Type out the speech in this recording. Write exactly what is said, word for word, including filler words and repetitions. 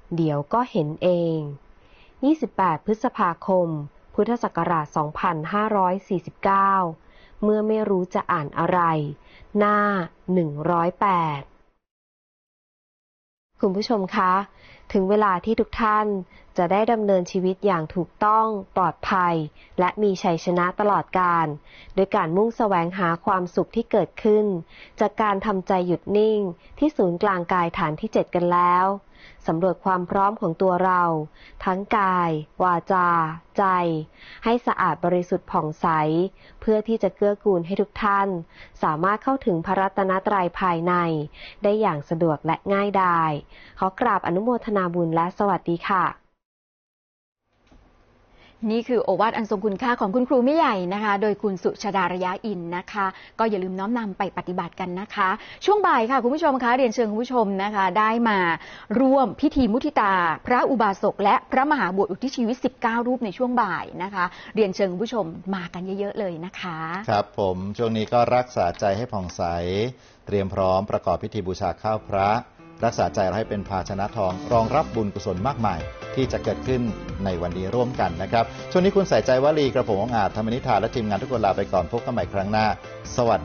เดี๋ยวก็เห็นเองยี่สิบแปดพฤษภาคมพุทธศักราชสองพันห้าร้อยสี่สิบเก้าเมื่อไม่รู้จะอ่านอะไรหน้าหนึ่งร้อยแปดคุณผู้ชมคะถึงเวลาที่ทุกท่านจะได้ดำเนินชีวิตอย่างถูกต้องปลอดภัยและมีชัยชนะตลอดกาลโดยการมุ่งแสวงหาความสุขที่เกิดขึ้นจากการทำใจหยุดนิ่งที่ศูนย์กลางกายฐานที่เจ็ดกันแล้วสำรวจความพร้อมของตัวเราทั้งกายวาจาใจให้สะอาดบริสุทธิ์ผ่องใสเพื่อที่จะเกื้อกูลให้ทุกท่านสามารถเข้าถึงพระรัตนตรัยภายในได้อย่างสะดวกและง่ายดายขอกราบอนุโมทนาบุญและสวัสดีค่ะนี่คือโอวาทอันทรงคุณค่าของคุณครูไม่ใหญ่นะคะโดยคุณสุชาดาระยะอินนะคะก็อย่าลืมน้อมนำไปปฏิบัติกันนะคะช่วงบ่ายค่ะคุณผู้ชมคะเรียนเชิญคุณผู้ชมนะคะได้มาร่วมพิธีมุทิตาพระอุบาสกและพระมหาบวชอุทิศชีวิตสิบเก้ารูปในช่วงบ่ายนะคะเรียนเชิญคุณผู้ชมมากันเยอะๆเลยนะคะครับผมช่วงนี้ก็รักษาใจให้ผ่องใสเตรียมพร้อมประกอบพิธีบูชาข้าวพระรักษาใจเราให้เป็นภาชนะทองรองรับบุญกุศลมากมายที่จะเกิดขึ้นในวันนี้ร่วมกันนะครับช่วงนี้คุณใส่ใจวลีกระผมองอาจธรรมนิธานและทีมงานทุกคนลาไปก่อนพบกันใหม่ครั้งหน้าสวัสดี